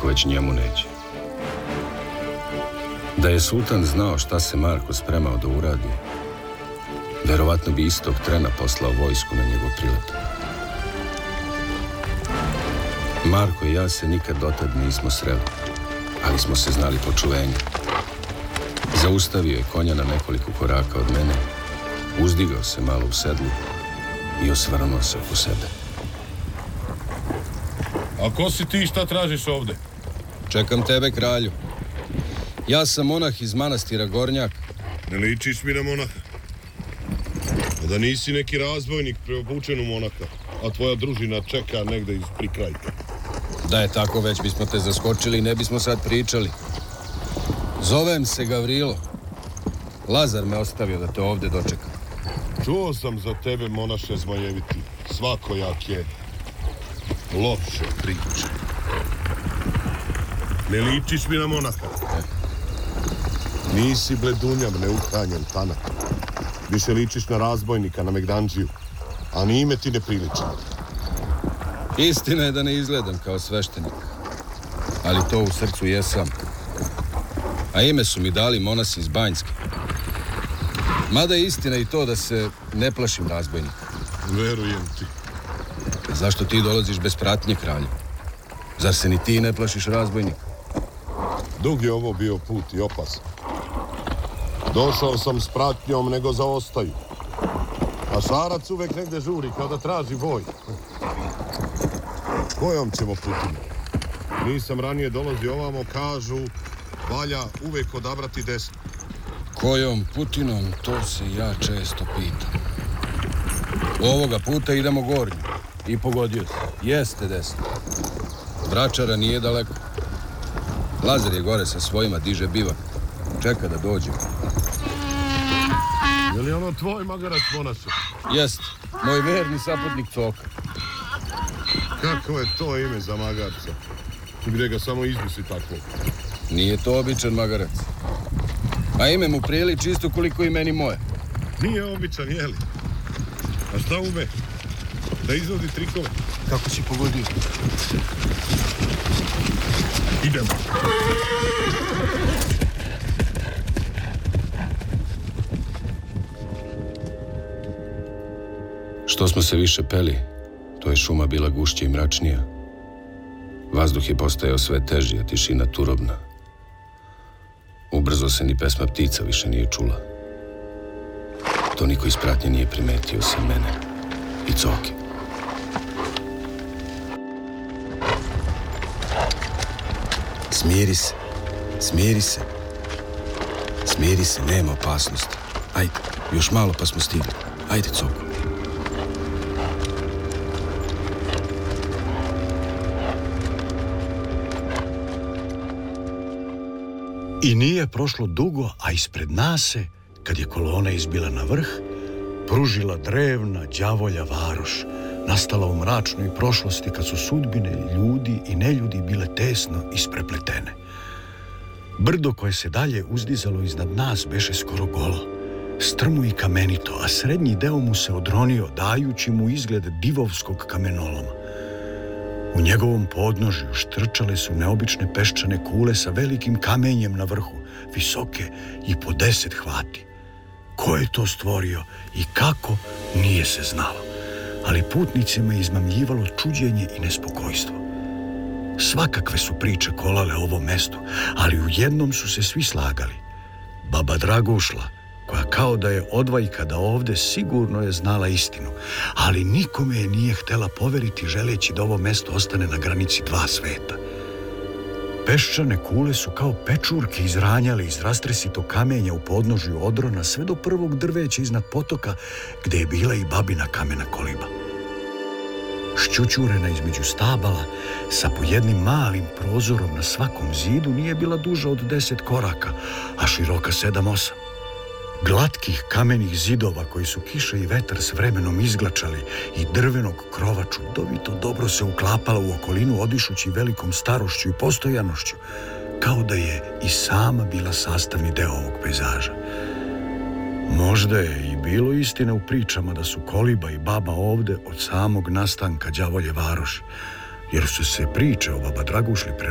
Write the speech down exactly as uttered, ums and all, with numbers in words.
već njemu neće. Da je sultan znao šta se Marko spremao da uradi, verovatno bi istog trena poslao vojsku na njegov prilet. Marko i ja se nikad dotad nismo sreli, ali smo se znali po čuvenju. Zaustavio je konja na nekoliko koraka od mene, uzdigao se malo u sedlu i osvrnuo se oko sebe. A ko si ti i šta tražiš ovde? Čekam tebe, kralju. Ja sam monah iz manastira Gornjak. Ne ličiš mi na monaha. A da nisi neki razbojnik preobučen u monaha, a tvoja družina čeka negde iz prikrajka. Da je tako, već bismo te zaskočili i ne bismo sad pričali. Zovem se Gavrilo. Lazar me ostavio da te ovde dočekam. Čuo sam za tebe, monaše Zmajeviti. Svakojak je loše priče. Ne ličiš mi na monaha. Nisi bledunjam, neuhranjen tanak. Više ličiš na razbojnika, na Megdanđiju. A ni ime ti ne priliči. Istina je da ne izgledam kao sveštenik. Ali to u srcu jesam. A ime su mi dali monasi iz Banjske. Mada je istina i to da se ne plašim razbojnika. Verujem ti. Zašto ti dolaziš bez pratnje, kralju? Zar se ni ti ne plašiš razbojnika? Dug je ovo bio put i opasan. Došao sam s pratnjom, nego zaostaju. A šarac uvek negde žuri, kao da traži voj. Kojom ćemo putinom? Nisam ranije dolazio ovamo, kažu, valja uvek odabrati desno. Kojom putinom, to se ja često pitam. Ovoga puta idemo gornju. I pogodio se. Jeste desno. Vračara nije daleko. Lazar je gore sa svojima, diže bivak. Čeka da dođe. Je li ono tvoj magarac, monaše? Jeste. Moj verni saputnik Coka. Kako je to ime za magarca? Gde ga samo izmisli tako? Nije to običan magarac. A ime mu priliči isto koliko i meni moje. Nije običan, jeli? A šta ume? Da izvodi trikove? Kako si pogodio? Idemo. Što smo se više peli, to je šuma bila gušća i mračnija. Vazduh je postajao sve teži, a tišina turobna. Ubrzo se ni pesma ptica više nije čula. To niko iz pratnje nije primetio, sem mene i Coke. Smiri se, smiri se. Smiri se, nema opasnosti. Ajde, još malo pa smo stigli. Ajde, Coko. I nije prošlo dugo, a ispred nas se, kad je kolona izbila na vrh, pružila drevna đavolja varoš, nastala u mračnoj prošlosti kad su sudbine ljudi i neljudi bile tesno isprepletene. Brdo koje se dalje uzdizalo iznad nas beše skoro golo, strmo i kamenito, a srednji deo mu se odronio, dajući mu izgled divovskog kamenoloma. U njegovom podnožju štrčale su neobične peščane kule sa velikim kamenjem na vrhu, visoke i po deset hvati. Ko je to stvorio i kako, nije se znalo, ali putnicima je izmamljivalo čuđenje i nespokojstvo. Svakakve su priče kolale o ovom mestu, ali u jednom su se svi slagali. Baba Dragušla, koja kao da je odvajka da ovde sigurno je znala istinu, ali nikome je nije htela poveriti želeći da ovo mesto ostane na granici dva sveta. Peščane kule su kao pečurke izranjale iz rastresitog kamenja u podnožju odrona sve do prvog drveća iznad potoka gde je bila i babina kamena koliba. Šćućurena između stabala, sa po jednim malim prozorom na svakom zidu, nije bila duža od deset koraka, a široka sedam osam. Glatkih kamenih zidova koji su kiša i vetar s vremenom izglačali i drvenog krova čudovito dobro se uklapala u okolinu, odišući velikom starošću i postojanošću, kao da je i sama bila sastavni deo ovog pejzaža. Možda je i bilo istine u pričama da su koliba i baba ovde od samog nastanka đavolje varoši, jer su se priče o baba Dragušli